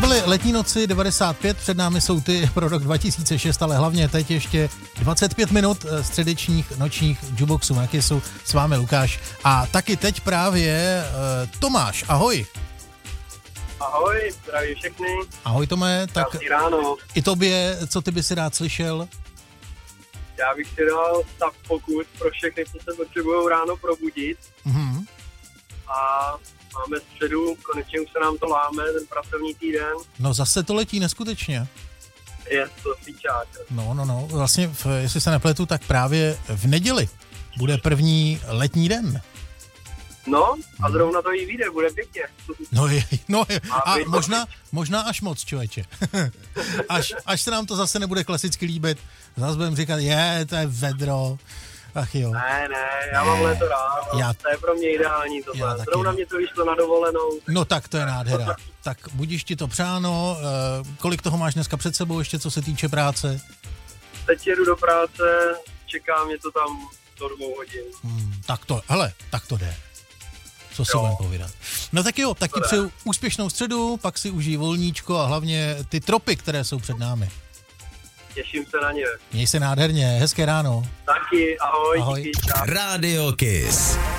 byly letní noci 95, před námi jsou ty pro rok 2006, ale hlavně teď ještě 25 minut středečních nočních jukeboxů. Taky jsou s vámi Lukáš a taky teď právě Tomáš. Ahoj. Ahoj, zdraví všechny. Ahoj Tome, tak ráno. I tobě, co ty by si rád slyšel? Já bych si dal stav pokud pro všechny, co se potřebují ráno probudit. Mhm. A máme středu, konečně už se nám to láme, ten pracovní týden. No zase to letí neskutečně. Je to fíčák. No, vlastně, jestli se nepletu, tak právě v neděli bude první letní den. No, a zrovna to jí vyjde, bude pěkně. A možná až moc, člověče. až se nám to zase nebude klasicky líbit, zase budeme říkat, to je vedro. Ach jo. Ne, já mám léto rád, to je pro mě ideální tohle. Zrovna mě to vyšlo na dovolenou. No tak to je nádhera. Tak budíš ti to přáno, kolik toho máš dneska před sebou ještě, co se týče práce? Teď jedu do práce, čeká mě to tam do 2 hodin. Tak to jde. Co si budeme povídat. No tak jo, tak ti přeju úspěšnou středu, pak si užij volníčko a hlavně ty tropy, které jsou před námi. Těším se na ně. Měj se nádherně, hezké ráno. Taky, ahoj. Ahoj. Díky, čau. Radio Kiss.